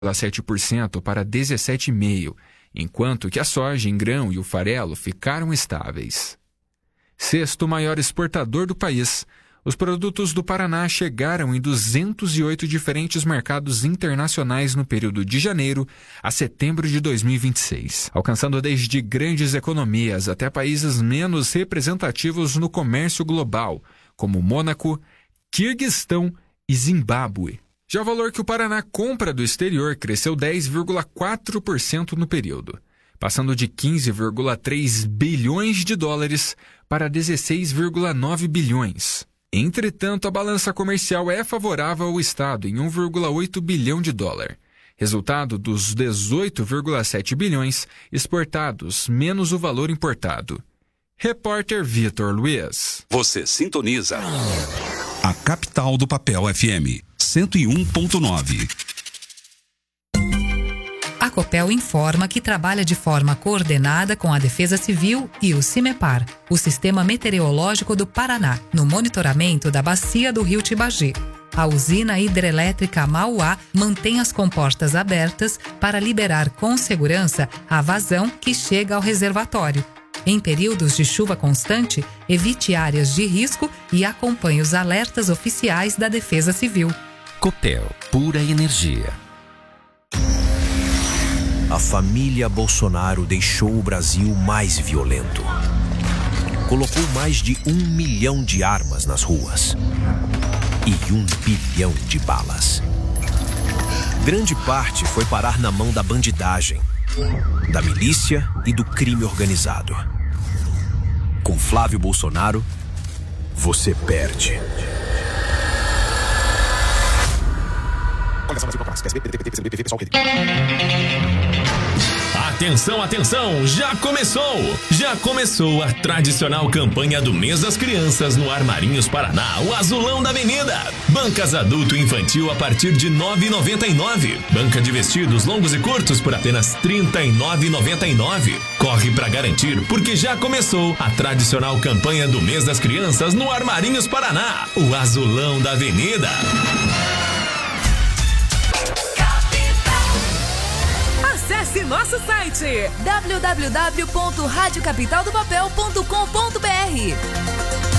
7% para 17,5%, enquanto que a soja em grão e o farelo ficaram estáveis. Sexto maior exportador do país, os produtos do Paraná chegaram em 208 diferentes mercados internacionais no período de janeiro a setembro de 2026, alcançando desde grandes economias até países menos representativos no comércio global, como Mônaco, Quirguistão e Zimbábue. Já o valor que o Paraná compra do exterior cresceu 10,4% no período, passando de 15,3 bilhões de dólares para 16,9 bilhões. Entretanto, a balança comercial é favorável ao Estado em 1,8 bilhão de dólar, resultado dos 18,7 bilhões exportados menos o valor importado. Repórter Vitor Luiz. Você sintoniza a capital do papel FM 101.9. A Copel informa que trabalha de forma coordenada com a Defesa Civil e o CIMEPAR, o Sistema Meteorológico do Paraná, no monitoramento da bacia do Rio Tibagi. A usina hidrelétrica Mauá mantém as comportas abertas para liberar com segurança a vazão que chega ao reservatório. Em períodos de chuva constante, evite áreas de risco e acompanhe os alertas oficiais da Defesa Civil. Copel, pura energia. A família Bolsonaro deixou o Brasil mais violento. Colocou mais de 1 milhão de armas nas ruas e 1 bilhão de balas. Grande parte foi parar na mão da bandidagem, da milícia e do crime organizado. Com Flávio Bolsonaro, você perde. Atenção, atenção, já começou a tradicional campanha do mês das crianças no Armarinhos Paraná, o Azulão da Avenida. Bancas adulto e infantil a partir de R$ 9,99. Banca de vestidos longos e curtos por apenas R$ 39,99. Corre pra garantir, porque já começou a tradicional campanha do mês das crianças no Armarinhos Paraná, o Azulão da Avenida. Acesse nosso site www.radiocapitaldopapel.com.br.